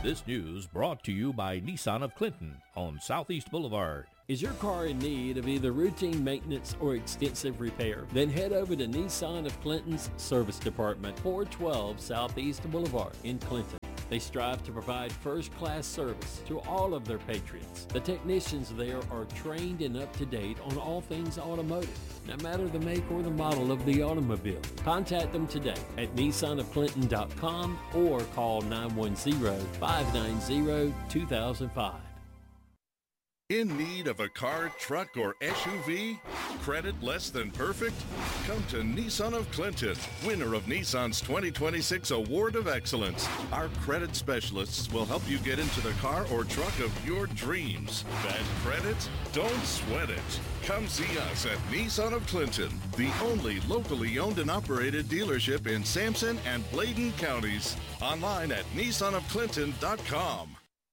This news brought to you by Nissan of Clinton on Southeast Boulevard. Is your car in need of either routine maintenance or extensive repair? Then head over to Nissan of Clinton's Service Department, 412 Southeast Boulevard in Clinton. They strive to provide first-class service to all of their patrons. The technicians there are trained and up to date on all things automotive, no matter the make or the model of the automobile. Contact them today at nissanofclinton.com or call 910-590-2005. In need of a car, truck, or SUV? Credit less than perfect? Come to Nissan of Clinton, winner of Nissan's 2026 Award of Excellence. Our credit specialists will help you get into the car or truck of your dreams. Bad credit? Don't sweat it. Come see us at Nissan of Clinton, the only locally owned and operated dealership in Sampson and Bladen counties. Online at nissanofclinton.com.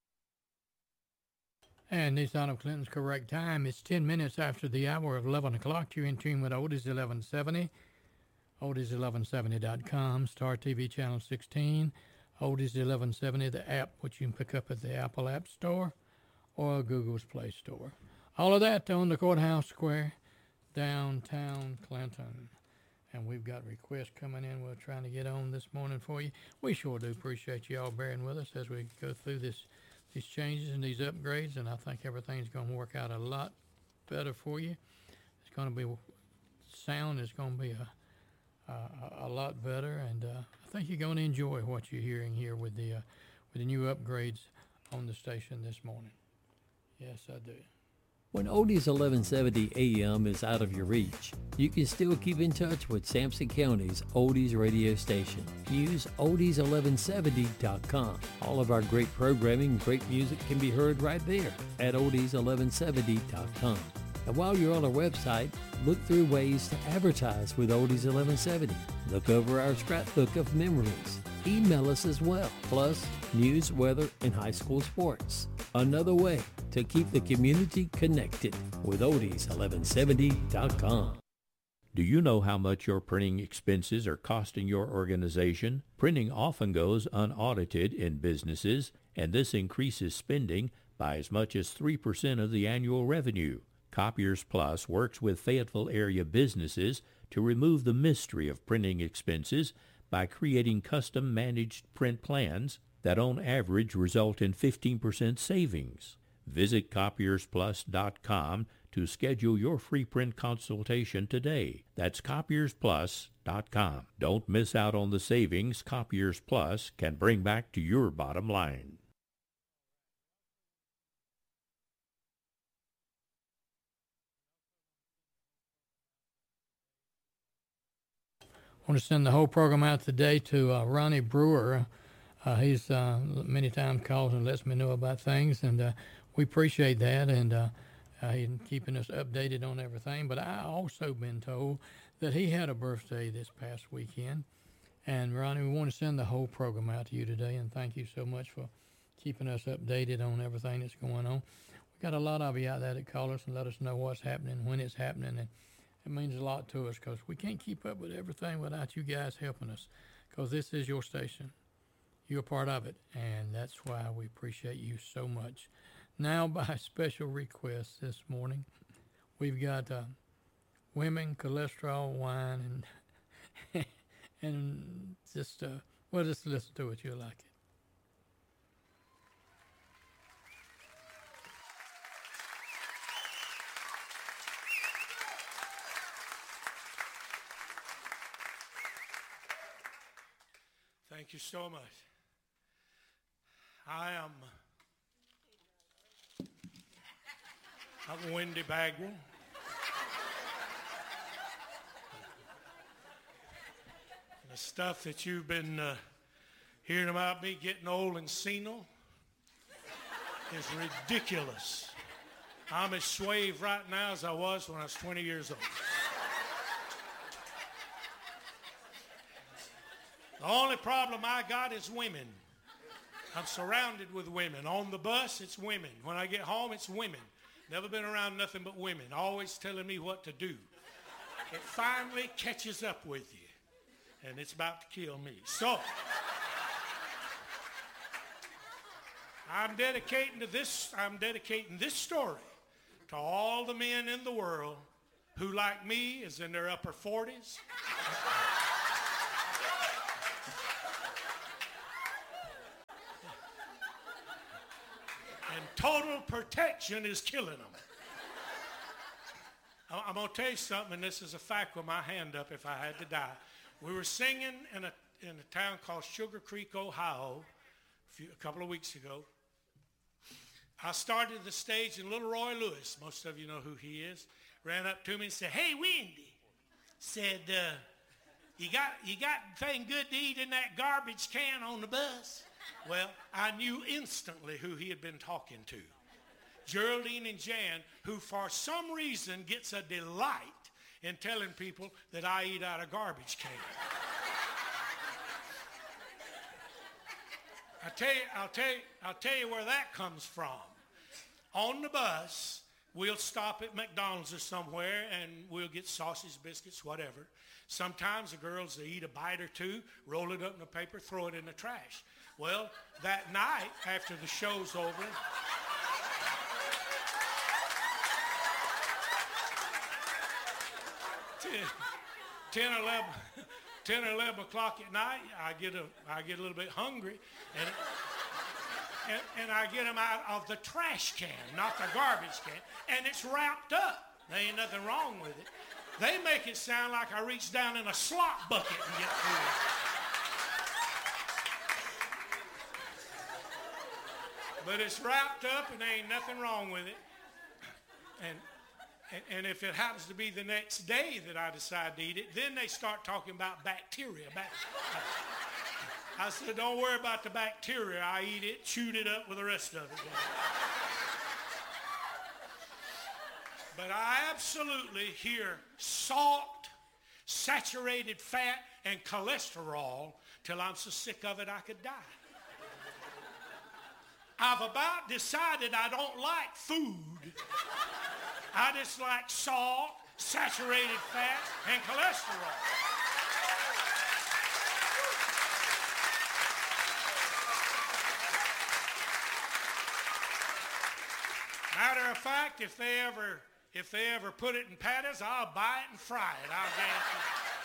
And Nissan of Clinton's correct time is 10 minutes after the hour of 11 o'clock. You're in tune with Oldies 1170, Oldies1170.com, Star TV Channel 16, Oldies 1170, the app, which you can pick up at the Apple App Store or Google's Play Store. All of that on the Courthouse Square, downtown Clinton. And we've got requests coming in we're trying to get on this morning for you. We sure do appreciate you all bearing with us as we go through these changes and these upgrades, and I think everything's going to work out a lot better for you. It's going to be, sound is going to be a lot better, and I think you're going to enjoy what you're hearing here with the new upgrades on the station this morning. Yes, I do. When Oldies 1170 AM is out of your reach, you can still keep in touch with Sampson County's Oldies radio station. Use oldies1170.com. All of our great programming and great music can be heard right there at oldies1170.com. And while you're on our website, look through ways to advertise with Oldies 1170. Look over our scrapbook of memories. Email us as well, plus news, weather, and high school sports. Another way to keep the community connected with oldies1170.com. Do you know how much your printing expenses are costing your organization? Printing often goes unaudited in businesses, and this increases spending by as much as 3% of the annual revenue. Copiers Plus works with Fayetteville area businesses to remove the mystery of printing expenses by creating custom managed print plans that on average result in 15% savings. Visit copiersplus.com to schedule your free print consultation today. That's copiersplus.com. Don't miss out on the savings Copiers Plus can bring back to your bottom line. I want to send the whole program out today to Ronnie Brewer. He's many times calls and lets me know about things, and we appreciate that, and he's keeping us updated on everything. But I also been told that he had a birthday this past weekend, and Ronnie, we want to send the whole program out to you today, and thank you so much for keeping us updated on everything that's going on. We got a lot of you out there that call us and let us know what's happening, when it's happening, and it means a lot to us because we can't keep up with everything without you guys helping us, because this is your station. You're a part of it, and that's why we appreciate you so much. Now, by special request this morning, we've got women, cholesterol, wine, and and just just listen to it. You'll like it. Thank you so much. I'm Wendy Bagwell. The stuff that you've been hearing about me getting old and senile is ridiculous. I'm as suave right now as I was when I was 20 years old. The only problem I got is women. I'm surrounded with women. On the bus, it's women. When I get home, it's women. Never been around nothing but women, always telling me what to do. It finally catches up with you, and it's about to kill me. So, I'm dedicating this story to all the men in the world who, like me, is in their upper 40s. And total protection is killing them. I'm going to tell you something, and this is a fact with my hand up if I had to die. We were singing in a town called Sugar Creek, Ohio, a couple of weeks ago. I started the stage, and little Roy Lewis, most of you know who he is, ran up to me and said, "Hey, Wendy," said, you got anything good to eat in that garbage can on the bus? Well, I knew instantly who he had been talking to. Geraldine and Jan, who for some reason gets a delight in telling people that I eat out of garbage cans. I'll tell you where that comes from. On the bus, we'll stop at McDonald's or somewhere and we'll get sausage, biscuits, whatever. Sometimes the girls, they eat a bite or two, roll it up in the paper, throw it in the trash. Well, that night after the show's over, 10 or 11 o'clock at night, I get a little bit hungry, and I get them out of the trash can, not the garbage can, and it's wrapped up. There ain't nothing wrong with it. They make it sound like I reached down in a slop bucket and get food. But it's wrapped up and there ain't nothing wrong with it. And if it happens to be the next day that I decide to eat it, then they start talking about bacteria. I said, don't worry about the bacteria. I eat it, chewed it up with the rest of it. But I absolutely hear salt, saturated fat, and cholesterol till I'm so sick of it I could die. I've about decided I don't like food. I just like salt, saturated fat, and cholesterol. Matter of fact, if they ever put it in patties, I'll buy it and fry it. I'll guarantee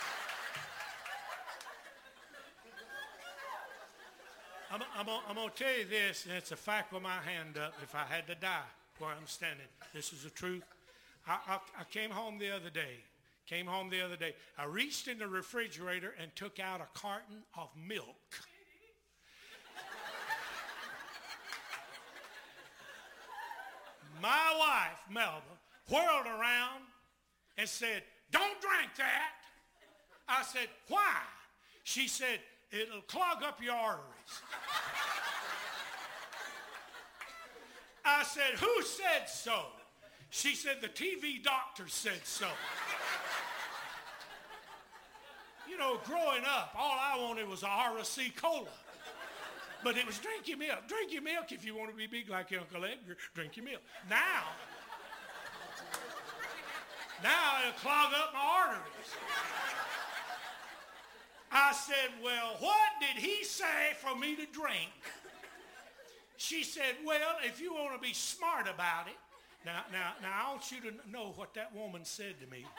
it. I'm going to tell you this, and it's a fact with my hand up. If I had to die where I'm standing, this is the truth. I came home the other day. I reached in the refrigerator and took out a carton of milk. My wife, Melba, whirled around and said, "Don't drink that." I said, "Why?" She said, "It'll clog up your arteries." I said, "Who said so?" She said, "The TV doctor said so." You know, growing up, all I wanted was a RC Cola. But it was drink your milk. Drink your milk if you want to be big like your Uncle Edgar. Drink your milk. Now it'll clog up my arteries. I said, "Well, what did he say for me to drink?" She said, "Well, if you want to be smart about it." Now, I want you to know what that woman said to me.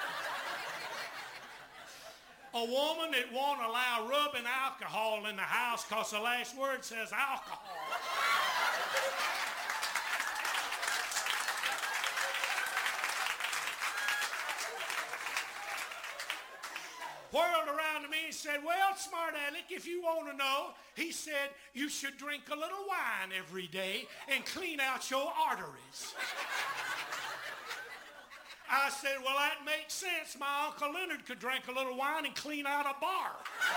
A woman that won't allow rubbing alcohol in the house because the last word says alcohol. Whirled around to me and said, "Well, smart aleck, if you want to know," he said, "you should drink a little wine every day and clean out your arteries." I said, "Well, that makes sense. My Uncle Leonard could drink a little wine and clean out a bar."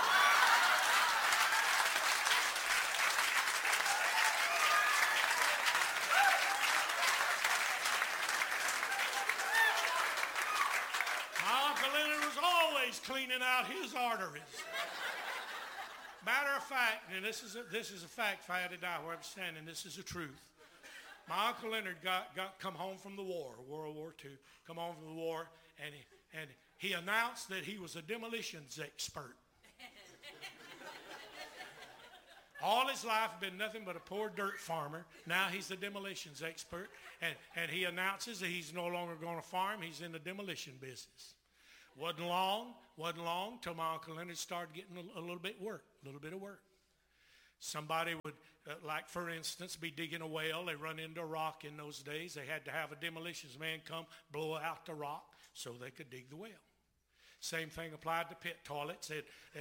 My Uncle Leonard was always cleaning out his arteries. Matter of fact, and this is a fact, if I had to die where I'm standing, this is the truth. My Uncle Leonard come home from the war, World War II, come home from the war, and he announced that he was a demolitions expert. All his life been nothing but a poor dirt farmer. Now he's a demolitions expert, and he announces that he's no longer going to farm. He's in the demolition business. Wasn't long till my Uncle Leonard started getting a little bit of work. Somebody would, like for instance, be digging a well. They run into a rock in those days. They had to have a demolitions man come blow out the rock so they could dig the well. Same thing applied to pit toilets.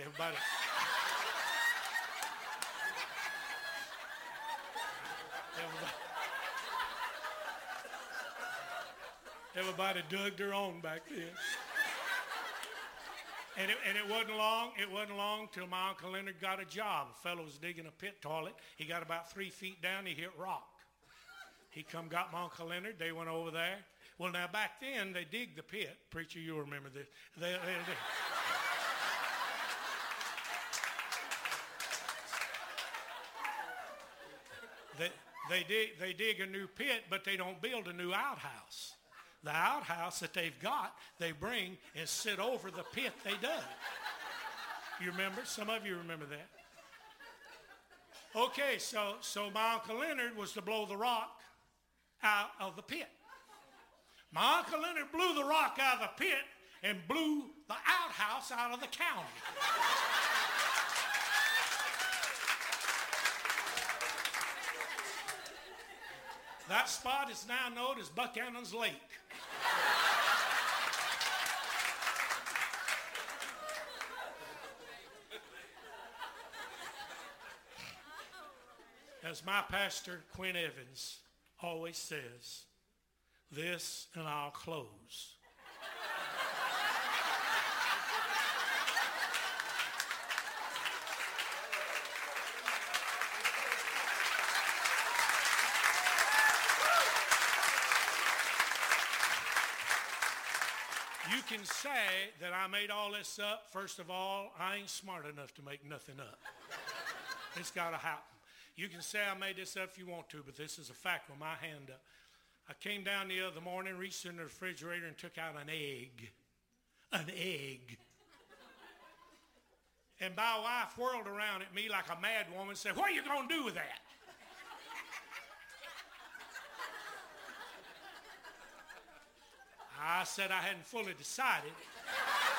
Everybody dug their own back then. And it wasn't long till my Uncle Leonard got a job. A fellow was digging a pit toilet. He got about 3 feet down. He hit rock. He got my Uncle Leonard. They went over there. Well, now back then they dig the pit. Preacher, you'll remember this. They dig a new pit, but they don't build a new outhouse. The outhouse that they've got, they bring and sit over the pit they dug. You remember? Some of you remember that. Okay, so my Uncle Leonard was to blow the rock out of the pit. My Uncle Leonard blew the rock out of the pit and blew the outhouse out of the county. That spot is now known as Buchanan's Lake. As my pastor, Quinn Evans, always says, this and I'll close. You can say that I made all this up. First of all, I ain't smart enough to make nothing up. It's got to happen. You can say I made this up if you want to, but this is a fact with my hand up. I came down the other morning, reached in the refrigerator, and took out an egg. An egg. And my wife whirled around at me like a mad woman and said, what are you going to do with that? I said I hadn't fully decided.